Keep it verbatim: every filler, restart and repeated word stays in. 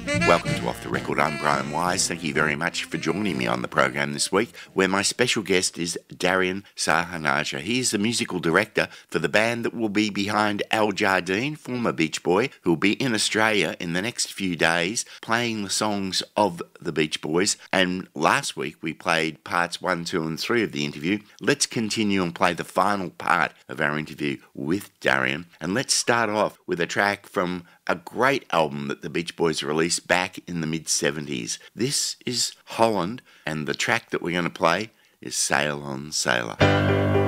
Welcome to Off the Record. I'm Brian Wise. Thank you very much for joining me on the program this week, where my special guest is Darian Sahanaja. He is the musical director for the band that will be behind Al Jardine, former Beach Boy, who will be in Australia in the next few days playing the songs of the Beach Boys. And last week we played parts one, two and three of the interview. Let's continue and play the final part of our interview with Darian. And let's start off with a track from a great album that the Beach Boys released back in the mid seventies. This is Holland, and the track that we're going to play is Sail On Sailor.